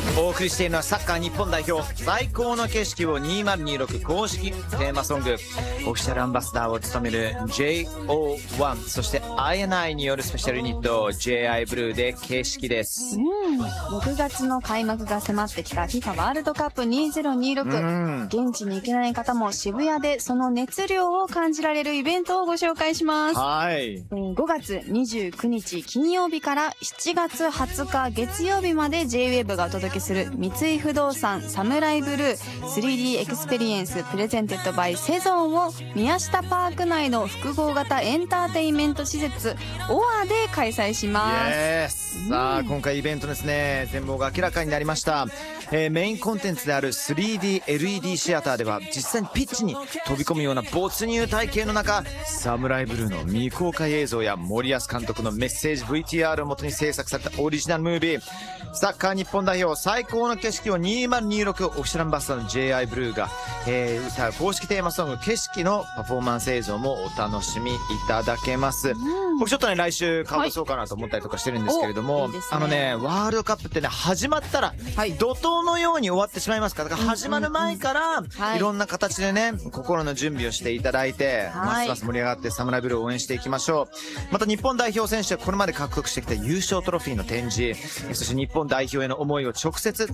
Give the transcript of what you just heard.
お送りしているのはサッカー日本代表最高の景色を2026公式テーマソング、オフィシャルアンバサダーを務める JO1、 そして INI によるスペシャルユニット J.I. ブルーで景色です。 6月の開幕が迫ってきた FIFA ワールドカップ2026、現地に行けない方も渋谷でその熱量を感じられるイベントをご紹介します。 はい、 5月29日金曜日から7月20日月曜日まで J-WAVE がお届けする三井不動産サムライブルー 3D エクスペリエンスプレゼンテッドバイセゾンを宮下パーク内の複合型エンターテインメント施設オアで開催します。 さあ今回イベントですね、全貌が明らかになりました。メインコンテンツである 3DLED シアターでは実際にピッチに飛び込むような没入体験の中、サムライブルーの未公開映像や森保監督のメッセージ VTR をもとに制作されたオリジナルムービー、サッカー日本代表最高の景色を2026オフィシャルアンバサダーの J.I. ブルーが、歌う公式テーマソング景色のパフォーマンス映像もお楽しみいただけます。僕ちょっとね来週顔出そうかなと思ったりとかしてるんですけれども、 いいですね、 ワールドカップってね始まったら怒涛のように終わってしまいますから、だから始まる前からいろんな形でね心の準備をしていただいて、ますます盛り上がってサムライブルーを応援していきましょう。また日本代表選手はこれまで獲得してきた優勝トロフィーの展示、そして日本代表への思いを直接